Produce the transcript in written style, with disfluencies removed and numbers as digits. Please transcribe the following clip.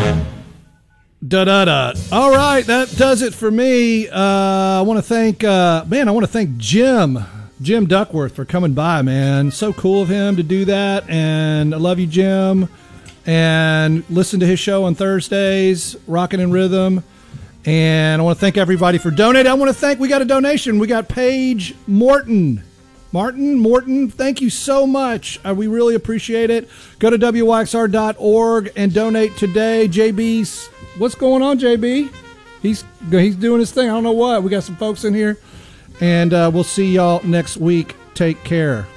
Da-da-da. All right, that does it for me. I want to thank, Jim Duckworth for coming by, man. So cool of him to do that, and I love you, Jim. And listen to his show on Thursdays, Rockin' in Rhythm. And I want to thank everybody for donating. We got a donation. We got Paige Morton, thank you so much. We really appreciate it. Go to WYXR.org and donate today. JB's, what's going on, JB? He's doing his thing. I don't know what. We got some folks in here. And we'll see y'all next week. Take care.